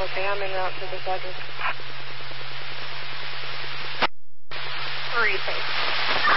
Okay, I'm en route to this address. 3,